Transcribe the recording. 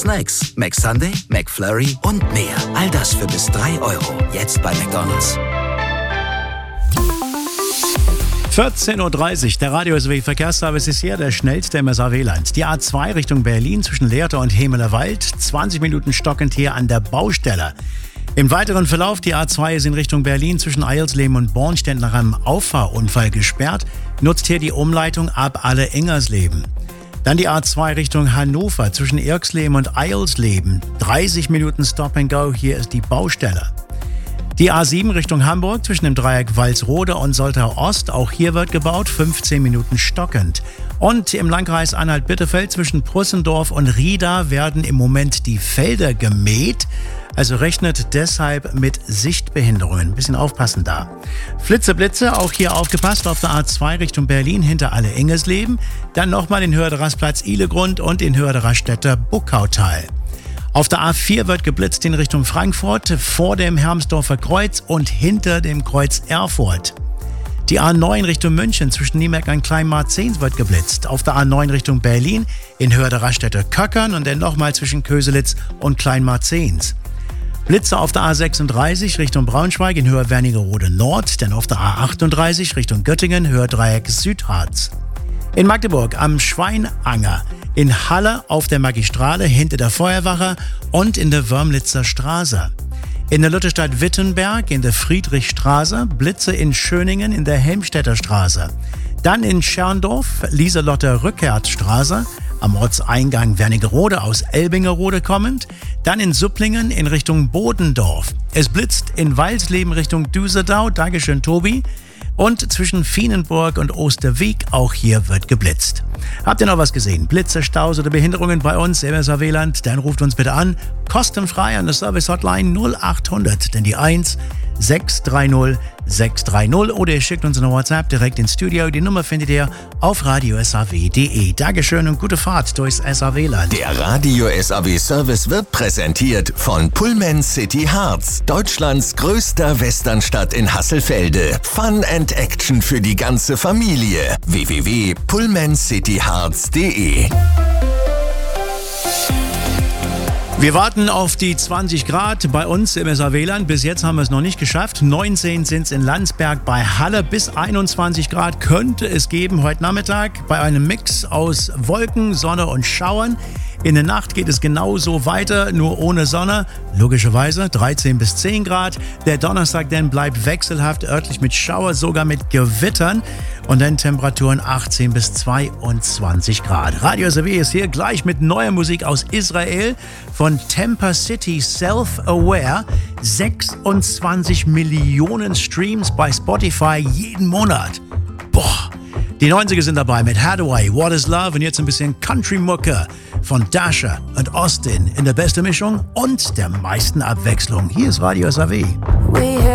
Snacks, McSunday, McFlurry und mehr. All das für bis 3 €. Jetzt bei McDonald's. 14:30 Uhr, der Radio SW Verkehrsservice ist hier, der schnellste im SAW-Land. Die A2 Richtung Berlin zwischen Lehrte und Hemelerwald, 20 Minuten stockend hier an der Baustelle. Im weiteren Verlauf, die A2 ist in Richtung Berlin zwischen Eilsleben und Bornstedt nach einem Auffahrunfall gesperrt, nutzt hier die Umleitung ab Alle-Ingersleben. Dann die A2 Richtung Hannover zwischen Irksleben und Eilsleben, 30 Minuten Stop and Go, hier ist die Baustelle. Die A7 Richtung Hamburg zwischen dem Dreieck Walsrode und Soltau Ost, auch hier wird gebaut, 15 Minuten stockend. Und im Landkreis Anhalt-Bitterfeld zwischen Prussendorf und Rieda werden im Moment die Felder gemäht. Also rechnet deshalb mit Sichtbehinderungen. Ein bisschen aufpassen da. Flitze, auch hier aufgepasst auf der A2 Richtung Berlin hinter Alle-Ingersleben. Dann nochmal den Hörderastplatz Ihlegrund und den Hörderaststädter Buckautal. Auf der A4 wird geblitzt in Richtung Frankfurt, vor dem Hermsdorfer Kreuz und hinter dem Kreuz Erfurt. Die A9 Richtung München zwischen Niemeck und Kleinmarzens wird geblitzt. Auf der A9 Richtung Berlin in Höhe der Raststätte Köckern und dann nochmal zwischen Köselitz und Kleinmarzens. Blitze auf der A36 Richtung Braunschweig in Höhe Wernigerode Nord, dann auf der A38 Richtung Göttingen, Höhe Dreieck Südharz. In Magdeburg am Schweinanger, in Halle auf der Magistrale hinter der Feuerwache und in der Wörmlitzer Straße. In der Lutherstadt Wittenberg in der Friedrichstraße, Blitze in Schöningen in der Helmstedter Straße. Dann in Scherndorf, Lieselotter Rückertstraße, am Ortseingang Wernigerode aus Elbingerode kommend. Dann in Supplingen in Richtung Bodendorf. Es blitzt in Walsleben Richtung Düsseldau, Dankeschön Tobi. Und zwischen Fienenburg und Osterwieck, auch hier wird geblitzt. Habt ihr noch was gesehen? Blitze, Staus oder Behinderungen bei uns im SAW-Land? Dann ruft uns bitte an. Kostenfrei an der Service-Hotline 0800, denn die 1 630 630 oder ihr schickt uns eine WhatsApp direkt ins Studio. Die Nummer findet ihr auf radiosaw.de. Dankeschön und gute Fahrt durchs SAW-Land. Der Radio SAW Service wird präsentiert von Pullman City Harz, Deutschlands größter Westernstadt in Hasselfelde. Fun and Action für die ganze Familie. www.pullmancityharz.de. Wir warten auf die 20 Grad bei uns im SAW-Land. Bis jetzt haben wir es noch nicht geschafft. 19 sind es in Landsberg bei Halle. Bis 21 Grad könnte es geben heute Nachmittag bei einem Mix aus Wolken, Sonne und Schauern. In der Nacht geht es genauso weiter, nur ohne Sonne. Logischerweise 13 bis 10 Grad. Der Donnerstag dann bleibt wechselhaft, örtlich mit Schauer, sogar mit Gewittern. Und dann Temperaturen 18 bis 22 Grad. Radio SAW ist hier gleich mit neuer Musik aus Israel von Temper City Self-Aware. 26 Millionen Streams bei Spotify jeden Monat. Boah. Die 90er sind dabei mit Hathaway, What is Love und jetzt ein bisschen Country-Mucke von Dasha und Austin in der besten Mischung und der meisten Abwechslung. Hier ist Radio SAW.